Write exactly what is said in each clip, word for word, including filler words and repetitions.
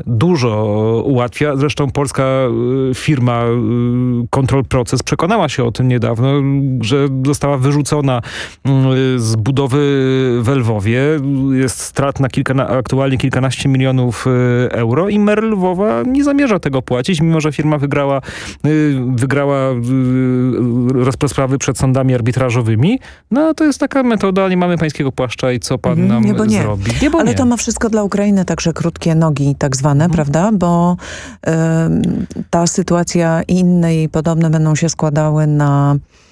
dużo ułatwia. Zresztą polska firma Control Proces przekonała się o tym niedawno, że została wyrzucona z budowy w Lwowie. Jest strat na kilka, aktualnie kilkanaście milionów euro i mer Lwowa nie zamierza tego płacić, mimo że firma wygrała, wygrała rozprawy przed sądami arbitrażowymi. No to jest taka metoda, nie mamy pańskiego płaszcza i co pan mm, nam nie, bo nie. zrobi? Nie, bo Ale nie. to ma wszystko dla Ukrainy także krótkie nogi tak zwane, mm. prawda? Bo y, ta sytuacja i inne jej podobne będą się składały na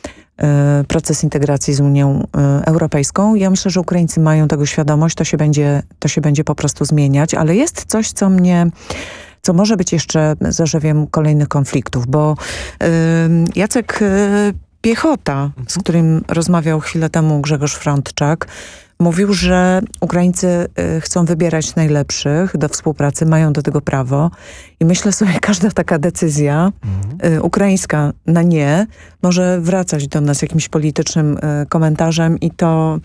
y, proces integracji z Unią y, Europejską. Ja myślę, że Ukraińcy mają tego świadomość, to się będzie, to się będzie po prostu zmieniać, ale jest coś, co mnie co może być jeszcze zarzewiem kolejnych konfliktów, bo y, Jacek y, Piechota, z którym rozmawiał chwilę temu Grzegorz Frądczak, mówił, że Ukraińcy y, chcą wybierać najlepszych do współpracy, mają do tego prawo i myślę sobie, każda taka decyzja y, ukraińska na nie może wracać do nas jakimś politycznym y, komentarzem i to,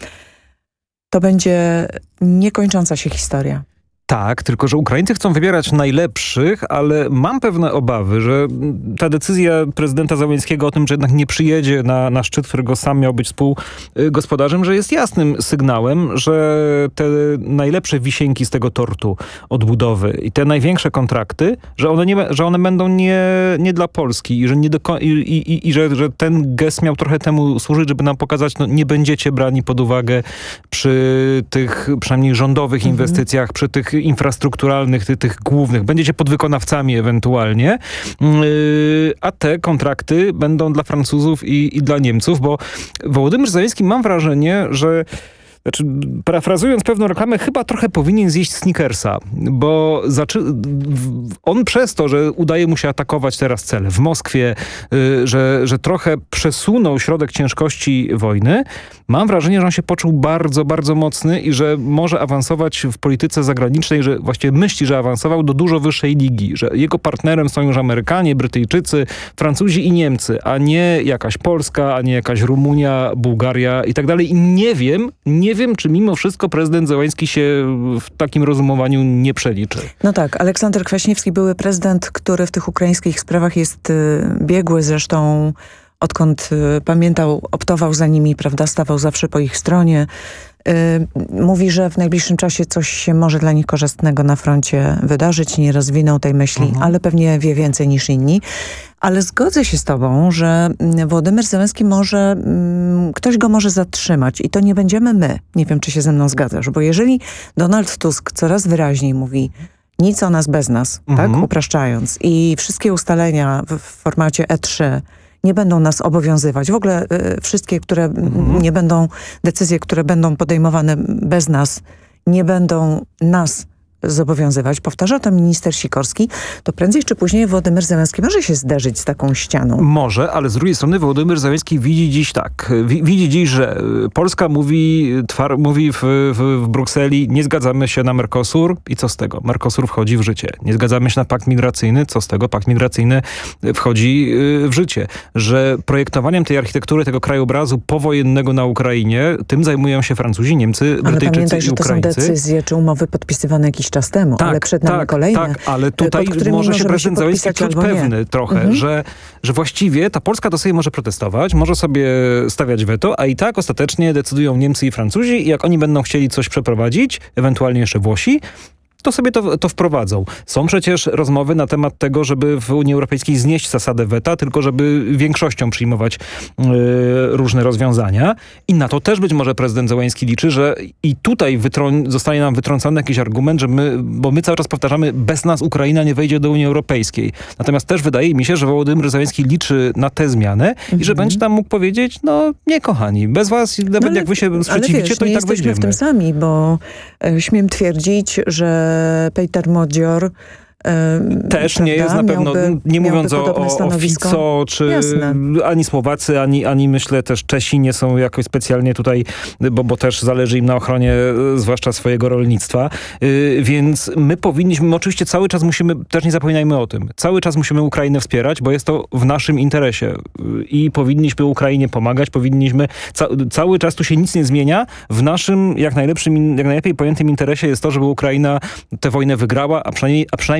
to będzie niekończąca się historia. Tak, tylko że Ukraińcy chcą wybierać najlepszych, ale mam pewne obawy, że ta decyzja prezydenta Zełenskiego o tym, że jednak nie przyjedzie na, na szczyt, którego sam miał być współgospodarzem, że jest jasnym sygnałem, że te najlepsze wisienki z tego tortu odbudowy i te największe kontrakty, że one, nie, że one będą nie, nie dla Polski i że, nie do, i, i, i że, że ten gest miał trochę temu służyć, żeby nam pokazać, no nie będziecie brani pod uwagę przy tych przynajmniej rządowych mhm. inwestycjach, przy tych infrastrukturalnych, tych, tych głównych. Będziecie podwykonawcami ewentualnie, yy, a te kontrakty będą dla Francuzów i, i dla Niemców, bo Wołodymyr Zełenski, mam wrażenie, że Znaczy, parafrazując pewną reklamę, chyba trochę powinien zjeść Snickersa, bo zaczy- on przez to, że udaje mu się atakować teraz cele w Moskwie, yy, że, że trochę przesunął środek ciężkości wojny, mam wrażenie, że on się poczuł bardzo, bardzo mocny i że może awansować w polityce zagranicznej, że właściwie myśli, że awansował do dużo wyższej ligi, że jego partnerem są już Amerykanie, Brytyjczycy, Francuzi i Niemcy, a nie jakaś Polska, a nie jakaś Rumunia, Bułgaria i tak dalej. I nie wiem, nie Nie wiem, czy mimo wszystko prezydent Zełenski się w takim rozumowaniu nie przeliczy. No tak, Aleksander Kwaśniewski, były prezydent, który w tych ukraińskich sprawach jest y, biegły, zresztą odkąd y, pamiętał, optował za nimi, prawda, stawał zawsze po ich stronie. Y, mówi, że w najbliższym czasie coś się może dla nich korzystnego na froncie wydarzyć. Nie rozwinął tej myśli, mhm. ale pewnie wie więcej niż inni. Ale zgodzę się z tobą, że Wołodymyr Zełenski może, ktoś go może zatrzymać i to nie będziemy my. Nie wiem, czy się ze mną zgadzasz, bo jeżeli Donald Tusk coraz wyraźniej mówi nic o nas bez nas, mhm. tak, upraszczając, i wszystkie ustalenia w formacie E trzy nie będą nas obowiązywać. W ogóle y, wszystkie, które mhm. nie będą, decyzje, które będą podejmowane bez nas, nie będą nas zobowiązywać, powtarza to minister Sikorski, to prędzej czy później Wołodymyr Zełenski może się zderzyć z taką ścianą. Może, ale z drugiej strony Wołodymyr Zełenski widzi dziś tak. Widzi dziś, że Polska mówi, twar, mówi w, w, w Brukseli, nie zgadzamy się na Mercosur i co z tego? Mercosur wchodzi w życie. Nie zgadzamy się na pakt migracyjny, co z tego? Pakt migracyjny wchodzi w życie. Że projektowaniem tej architektury, tego krajobrazu powojennego na Ukrainie, tym zajmują się Francuzi, Niemcy, Brytyjczycy ale pamiętaj, i że to Ukraińcy. są decyzje czy umowy podpisywane jakiś czas temu, tak, ale przed nami tak, kolejne. Tak, ale tutaj może się prezydent Zełenski czuć pewny trochę, mhm. że, że właściwie ta Polska to sobie może protestować, może sobie stawiać weto, a i tak ostatecznie decydują Niemcy i Francuzi i jak oni będą chcieli coś przeprowadzić, ewentualnie jeszcze Włosi, to sobie to, to wprowadzą. Są przecież rozmowy na temat tego, żeby w Unii Europejskiej znieść zasadę weta, tylko żeby większością przyjmować yy, różne rozwiązania. I na to też być może prezydent Zełenski liczy, że i tutaj wytrą- zostanie nam wytrącony jakiś argument, że my, bo my cały czas powtarzamy, bez nas Ukraina nie wejdzie do Unii Europejskiej. Natomiast też wydaje mi się, że Wołodymyr Zełenski liczy na tę zmianę mhm. i że będzie tam mógł powiedzieć, no nie kochani, bez was, nawet no ale, jak wy się sprzeciwicie, wiesz, to i tak wejdziemy. Nie jesteśmy w tym sami, bo e, śmiem twierdzić, że Peter Modzior też prawda? nie jest na pewno, miałby, nie mówiąc o, o Fico, czy Jasne. ani Słowacy, ani, ani myślę też Czesi nie są jakoś specjalnie tutaj, bo, bo też zależy im na ochronie zwłaszcza swojego rolnictwa. Yy, więc my powinniśmy, my oczywiście cały czas musimy, też nie zapominajmy o tym, cały czas musimy Ukrainę wspierać, bo jest to w naszym interesie yy, i powinniśmy Ukrainie pomagać, powinniśmy, ca cały czas tu się nic nie zmienia. W naszym jak najlepszym, jak najlepiej pojętym interesie jest to, żeby Ukraina tę wojnę wygrała, a przynajmniej, a przynajmniej